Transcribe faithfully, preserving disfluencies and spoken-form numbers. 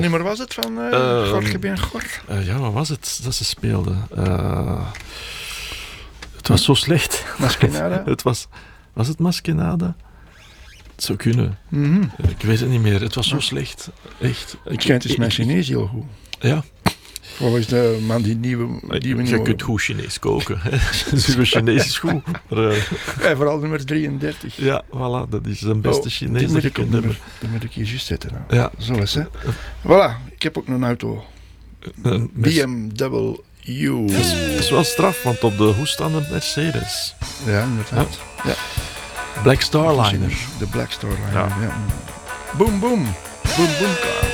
nummer was het van uh, Uh, Jorge Ben Gor? Uh, ja, wat was het dat ze speelden? Uh, het was zo slecht. Maskenada? het was, was het Maskenada? Het zou kunnen. Mm-hmm. Ik weet het niet meer. Het was zo slecht. Echt. Ik schijnt het mijn Chinees heel goed. Ja. Volgens de man die nieuwe... Die we je nieuwe... kunt goed Chinees koken. Super Chinees is goed. Maar, uh... ja, vooral nummer drieëndertig. Ja, voilà. Dat is zijn beste oh, Chinees. Dat moet ik, nummer. nummer, dat moet ik hier juist zetten. Nou. Ja. Zo is het. Voilà. Ik heb ook een auto. Een B M W. Dat is, dat is wel straf, want op de hoes staan de Mercedes. Ja, inderdaad. Ja. Ja. Black Starliner. De Black Starliner, ja. ja. Boom, boom. Boom, boom car.